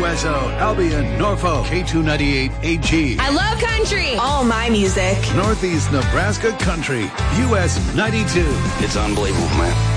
Cerezo, Albion, Norfolk, K298 AG. I love country. All my music. Northeast Nebraska Country, US 92. It's unbelievable, man.